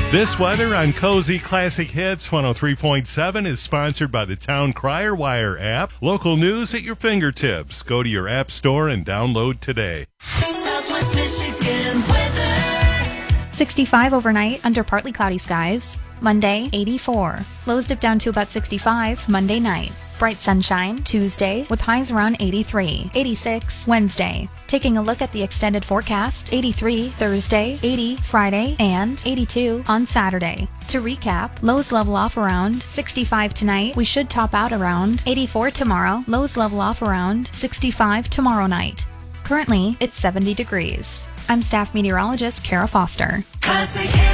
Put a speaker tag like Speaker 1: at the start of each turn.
Speaker 1: This weather on Cozy Classic Hits 103.7 is sponsored by the Town Crier Wire app. Local news at your fingertips. Go to your app store and download today.
Speaker 2: Southwest Michigan weather.
Speaker 3: 65 overnight under partly cloudy skies. Monday, 84. Lows dip down to about 65 Monday night. Bright sunshine Tuesday with highs around 83. 86 Wednesday. Taking a look at the extended forecast, 83 Thursday, 80 Friday, and 82 on Saturday. To recap, lows level off around 65 tonight. We should top out around 84 tomorrow. Lows level off around 65 tomorrow night. Currently, it's 70 degrees. I'm staff meteorologist Kara Foster.
Speaker 2: Classic